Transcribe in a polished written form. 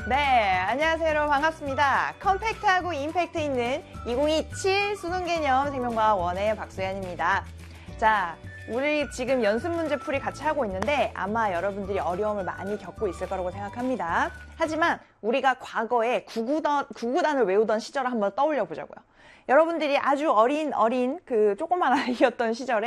네, 안녕하세요 여러분 반갑습니다. 컴팩트하고 임팩트 있는 2027 수능 개념 생명과학 1의 박소연입니다. 자, 우리 지금 연습 문제 풀이 같이 하고 있는데 아마 여러분들이 어려움을 많이 겪고 있을 거라고 생각합니다. 하지만 우리가 과거에 구구단을 외우던 시절을 한번 떠올려 보자고요. 여러분들이 아주 어린 그 조그만 아이였던 시절에